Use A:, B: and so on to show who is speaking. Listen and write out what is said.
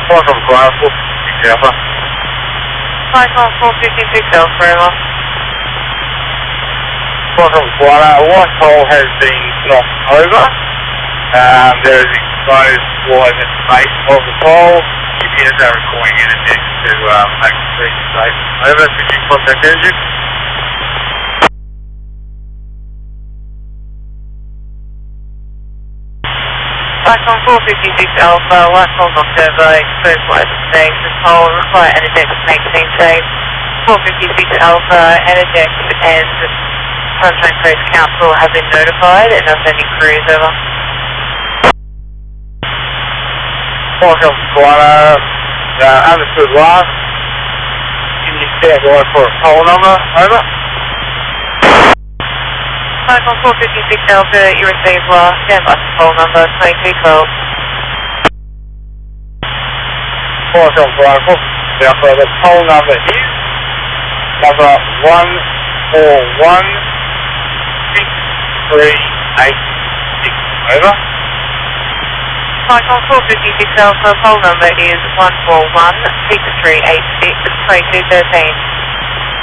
A: Welcome, Cloud 456 Alpha.
B: Python 456 Alpha, over.
A: Welcome, Cloud. White hole has been knocked over. There is exposed water at the base of the pole. UPS are recording energy to make the speed safe. Over, switching contact energy.
B: Python 456 Alpha, white hole knocked over, exposed water stage, the pole, require Energex to maintain safe. 456 Alpha, Energex and Sunshine Coast Council have been notified and are sending crews over.
A: Welcome, Cloud. Understood last. Can you stand by for a pole number? Over.
B: Python 456 Alpha, you received last, stand by for pole number 2212.
A: Welcome, Cloud 456 Alpha. The pole number is number 1416386. Over.
B: Python 456 Alpha, pole number is 1416386, 2213.